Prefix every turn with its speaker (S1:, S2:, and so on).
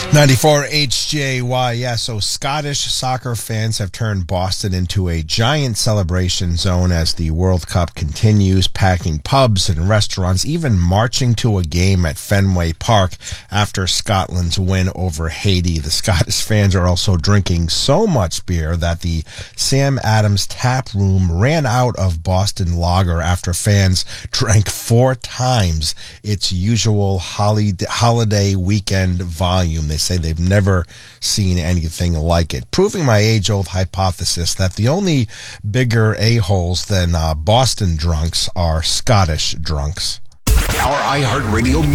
S1: 94 HJY. Yeah, so Scottish soccer fans have turned Boston into a giant celebration zone as the World Cup continues, packing pubs and restaurants, even marching to a game at Fenway Park after Scotland's win over Haiti. The Scottish fans are also drinking so much beer that the Sam Adams tap room ran out of Boston Lager after fans drank 4 times its usual holiday weekend volume. They say they've never seen anything like it, proving my age-old hypothesis that the only bigger a-holes than Boston drunks are Scottish drunks.
S2: Our iHeartRadio